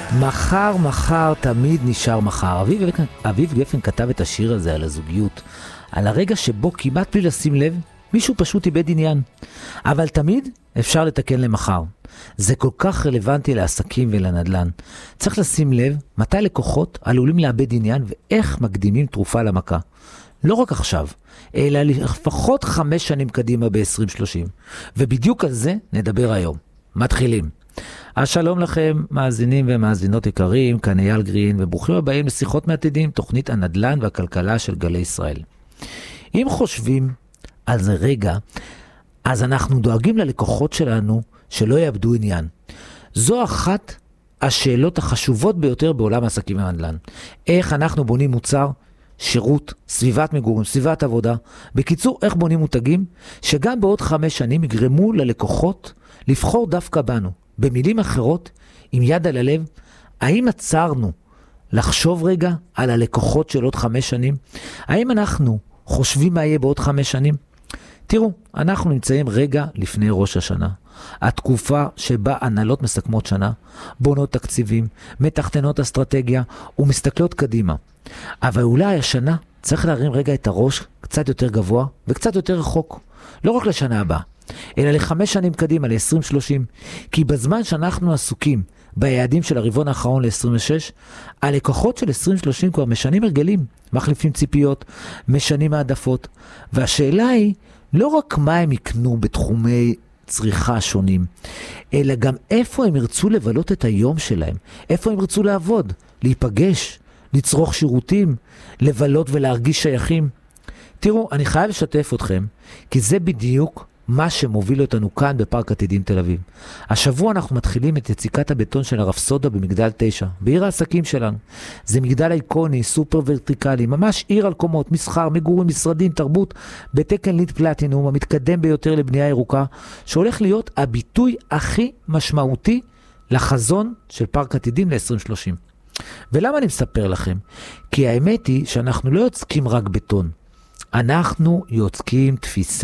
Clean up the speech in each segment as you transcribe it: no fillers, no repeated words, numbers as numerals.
מחר, מחר, תמיד נשאר מחר. אביב גפן כתב את השיר הזה על הזוגיות, על הרגע שבו כמעט בלי לשים לב, מישהו פשוט איבד עניין. אבל תמיד אפשר לתקן למחר. זה כל כך רלוונטי לעסקים ולנדלן. צריך לשים לב מתי לקוחות עלולים לאבד עניין ואיך מקדימים תרופה למכה. לא רק עכשיו, אלא לפחות 5 שנים קדימה ב-2030. ובדיוק על זה נדבר היום. מתחילים. שלום לכם, מאזינים ומאזינות יקרים, כאן אייל גרין, וברוכים הבאים לשיחות מעתידים, תוכנית הנדלן והכלכלה של גלי ישראל. אם חושבים על זה רגע, אז אנחנו דואגים ללקוחות שלנו שלא יאבדו עניין. זו אחת השאלות החשובות ביותר בעולם העסקים והנדל"ן. איך אנחנו בונים מוצר, שירות, סביבת מגורים, סביבת עבודה. בקיצור, איך בונים מותגים שגם בעוד 5 שנים יגרמו ללקוחות לבחור דווקא בנו. במילים אחרות, עם יד על הלב, האם עצרנו לחשוב רגע על הלקוחות של עוד 5 שנים? האם אנחנו חושבים מה יהיה בעוד 5 שנים? תראו, אנחנו נמצאים רגע לפני ראש השנה. התקופה שבה הנהלות מסכמות שנה, בונות תקציבים, מתכננות אסטרטגיה ומסתכלות קדימה. אבל אולי השנה צריך להרים רגע את הראש קצת יותר גבוה וקצת יותר רחוק. לא רק לשנה הבאה, אלא ל5 שנים קדימה, ל-2030. כי בזמן שאנחנו עסוקים ביעדים של הרבעון האחרון ל-26, הלקוחות של 2030 כבר משנים הרגלים, מחליפים ציפיות, משנים העדפות. והשאלה היא לא רק מה הם יקנו בתחומי צריכה שונים, אלא גם איפה הם ירצו לבלות את היום שלהם, איפה הם ירצו לעבוד, להיפגש, לצרוך שירותים, לבלות ולהרגיש שייכים. תראו, אני חייב לשתף אתכם, כי זה בדיוק מה שמוביל אותנו כאן בפארק עתידים תל אביב. השבוע אנחנו מתחילים את יציקת הבטון של הרפסודה במגדל 9, בעיר העסקים שלנו. זה מגדל איקוני, סופר ורטיקלי, ממש עיר על קומות, מסחר, מגורים, משרדים, תרבות, בתקן ליד פלטינום, המתקדם ביותר לבנייה ירוקה, שהולך להיות הביטוי הכי משמעותי לחזון של פארק עתידים ל-2030. ולמה אני מספר לכם? כי האמת היא שאנחנו לא יוצקים רק בטון. אנחנו יוצקים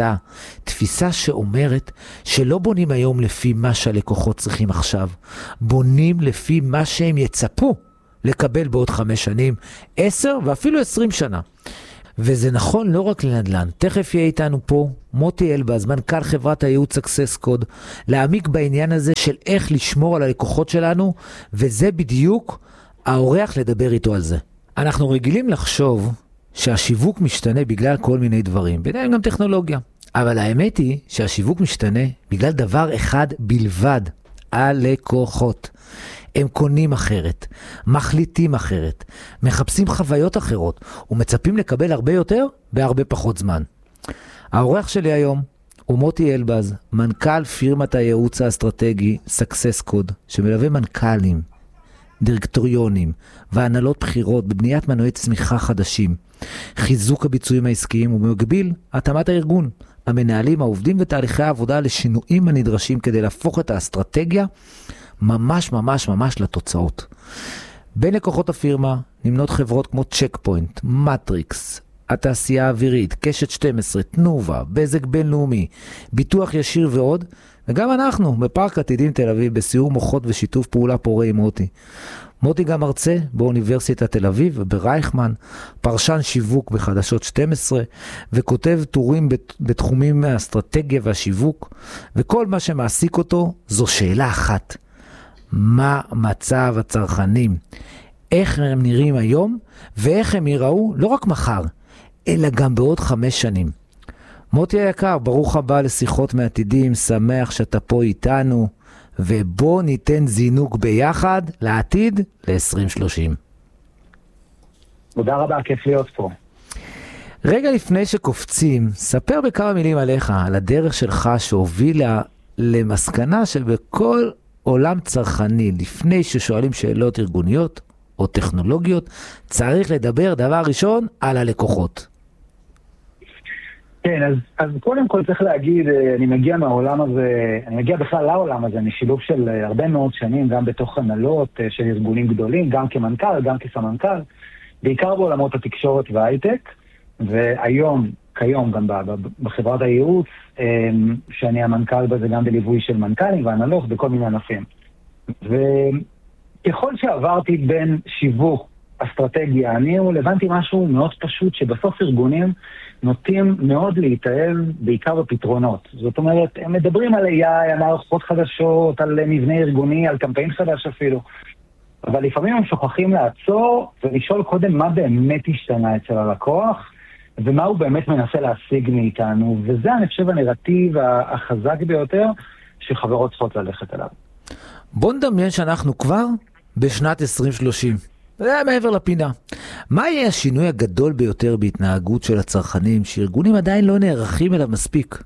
תפיסה שאומרת שלא בונים היום לפי מה שהלקוחות צריכים עכשיו, בונים לפי מה שהם יצפו לקבל בעוד 5 שנים, 10 ואפילו 20 שנה. וזה נכון לא רק לנדל"ן. תכף יהיה איתנו פה מוטי אלבז, מנכ"ל חברת הייעוץ Success Code, להעמיק בעניין הזה של איך לשמור על הלקוחות שלנו, וזה בדיוק האורח לדבר איתו על זה. אנחנו רגילים לחשוב שהשיווק משתנה בגלל כל מיני דברים, ביניהם גם טכנולוגיה. אבל האמת היא שהשיווק משתנה בגלל דבר אחד בלבד, הלקוחות. הם קונים אחרת, מחליטים אחרת, מחפשים חוויות אחרות, ומצפים לקבל הרבה יותר בהרבה פחות זמן. האורח שלי היום הוא מוטי אלבז, מנכ"ל פירמת הייעוץ האסטרטגי Success Code, שמלווה מנכ"לים, דירקטוריונים והנהלות בחירות בבניית מנועי צמיחה חדשים, חיזוק הביצועים העסקיים ובמקביל התאמת הארגון, המנהלים, העובדים ותהליכי העבודה לשינויים הנדרשים כדי להפוך את האסטרטגיה ממש לתוצאות. בין לקוחות הפירמה נמנות חברות כמו צ'ק פוינט, מטריקס, התעשייה האווירית, קשת 12, תנובה, בזק בינלאומי, ביטוח ישיר ועוד, וגם אנחנו בפארק עתידים תל אביב בסיור מוחות ושיתוף פעולה פורה עם מוטי. מוטי גם מרצה באוניברסיטת תל אביב וברייכמן, פרשן שיווק בחדשות 12, וכותב טורים בתחומים האסטרטגיה והשיווק, וכל מה שמעסיק אותו זו שאלה אחת: מה מצב הצרכנים? איך הם נראים היום, ואיך הם ייראו לא רק מחר, אלא גם בעוד 5 שנים. מוטי היקר, ברוך הבא לשיחות מעתידים, שמח שאתה פה איתנו, ובוא ניתן זינוק ביחד לעתיד ל-2030. תודה רבה, כיף להיות פה. רגע לפני שקופצים, ספר בכמה מילים עליך, על הדרך שלך שהובילה למסקנה שבכל עולם צרכני, לפני ששואלים שאלות ארגוניות או טכנולוגיות, צריך לדבר דבר ראשון על הלקוחות. כן, אז קודם כל צריך להגיד, אני מגיע מהעולם הזה, אני מגיע בכלל לעולם הזה, אני שילוב של הרבה מאוד שנים, גם בתוך הנהלות של ארגונים גדולים, גם כמנכ"ל, גם כסמנכ"ל, בעיקר בעולמות התקשורת וההייטק, כיום גם בחברת הייעוץ, שאני המנכ"ל בזה גם בליווי של מנכ"לים והנהלות בכל מיני ענפים. ככל שעברתי בין שיווק, אסטרטגיה, אני הבנתי משהו מאוד פשוט, שבסוף ארגונים נוטים מאוד להתאהב בעיקר בפתרונות. זאת אומרת, הם מדברים על AI, על מערכות חדשות, על מבנה ארגוני, על קמפיין חדש אפילו. אבל לפעמים הם שוכחים לעצור ולשאול קודם מה באמת השתנה אצל הלקוח, ומה הוא באמת מנסה להשיג מאיתנו. וזה, אני חושב, הנרטיב החזק ביותר שחברות צריכות ללכת אליו. בוא נדמיין שאנחנו כבר בשנת 2030. זה מעבר לפינה. מה יהיה השינוי הגדול ביותר בהתנהגות של הצרכנים, שארגונים עדיין לא נערכים אליו מספיק?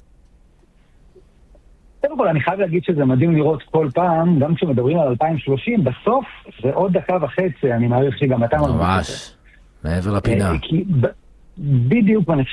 קודם כל, אני חייב להגיד שזה מדהים לראות כל פעם, גם כשמדברים על 2030, בסוף זה עוד דקה וחצי, אני מעריך שגם אתה מרגיש. ממש, מעבר לפינה. בדיוק, ואני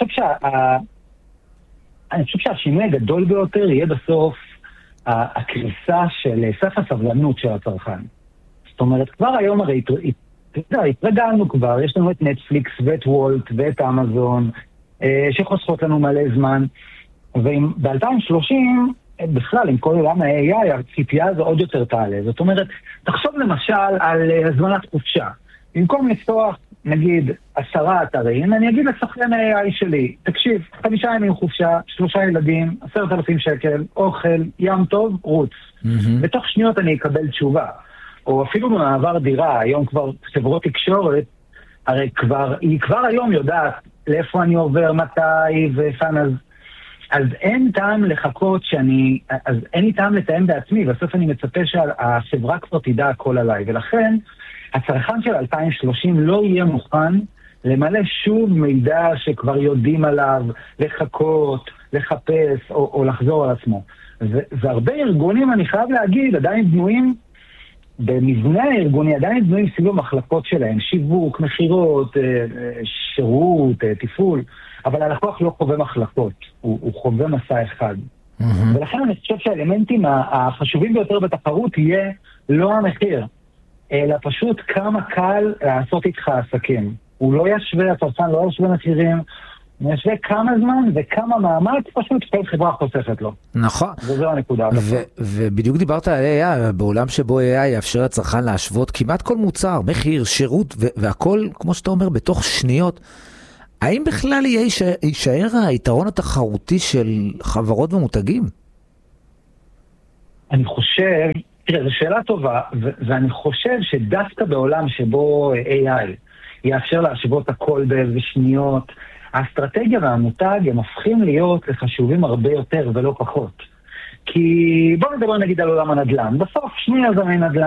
חושב שהשינוי הגדול ביותר יהיה בסוף הקריסה של סף הסבלנות של הצרכן. זאת אומרת, כבר היום הרי התרגלנו כבר, יש לנו את נטפליקס ואת וולט ואת אמזון, שחוסכות לנו מלא זמן, וב-2030, בכלל, עם כל עולם ה-AI, הציפייה הזו עוד יותר תעלה. זאת אומרת, תחשוב למשל על הזמנת חופשה. במקום לפתוח, נגיד, 10 אתרים, אני אגיד לסוכן ה-AI שלי, תקשיב, 5 ימים חופשה, 3 ילדים, 10,000 שקל, אוכל, ים טוב, רוץ. בתוך שניות אני אקבל תשובה. או אפילו במעבר דירה, היום כבר חברות תקשורת, הרי היא כבר היום יודעת לאיפה אני עובר, מתי ופן, אז אין טעם לחכות אז אין לי טעם לתאם בעצמי, בסוף אני מצפה שהחברה כבר תדע הכל עליי, ולכן הצרכן של 2030 לא יהיה מוכן למלא שוב מידע שכבר יודעים עליו, לחכות, לחפש או לחזור על עצמו. והרבה ארגונים, אני חייב להגיד, עדיין בנויים, במבנה הארגוני עדיין בנויים סביב המחלקות שלהם, שיווק, מחירות, שירות, תפעול, אבל הלקוח לא חווה מחלקות, הוא חווה מסע אחד. ולכן אני חושב שהאלמנטים החשובים ביותר בתחרות יהיה לא המחיר, אלא פשוט כמה קל לעשות איתך עסקים. הוא לא ישווה, הצרכן לא ישווה מחירים, הוא ישווה כמה זמן וכמה מאמץ, פשוט כל חברה חוסכת לו. נכון. וזו הנקודה. ובדיוק דיברת על AI, בעולם שבו AI יאפשר לצרכן להשוות כמעט כל מוצר, מחיר, שירות, והכל, כמו שאתה אומר, בתוך שניות. האם בכלל יישאר היתרון התחרותי של חברות ומותגים? אני חושב, תראה, זו שאלה טובה, ואני חושב שדווקא בעולם שבו AI יאפשר להשוות הכל בשניות, האסטרטגיה והמותג הם הופכים להיות חשובים הרבה יותר ולא פחות. כי בואו נדבר נגיד על עולם הנדל"ן. בסוף שני יזמי נדל"ן